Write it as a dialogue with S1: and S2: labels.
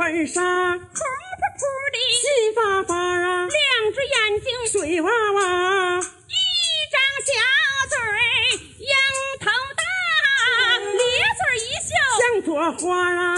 S1: 粉纱，
S2: 扑扑扑的
S1: 细发发啊，
S2: 两只眼睛
S1: 水娃娃，
S2: 一张小嘴樱桃大，咧嘴一笑
S1: 像朵花啊。